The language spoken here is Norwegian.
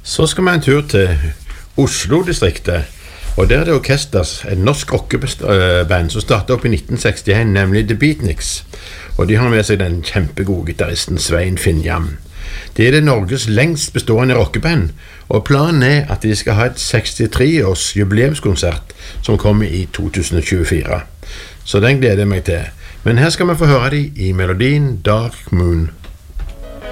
Så skal vi en tur til Oslo-distriktet, og der er det Orkesters, et norsk rockeband som startet opp i 1961, nemlig The Beatniks. Og de har med seg den kjempegode gitaristen Svein Finnjam. Det er det Norges lengst bestående rockeband, og planen er at de skal ha et 63-års jubileumskonsert som kommer i 2024. Så den gleder jeg meg til. Men her skal vi få høre de i melodien Dark Moon.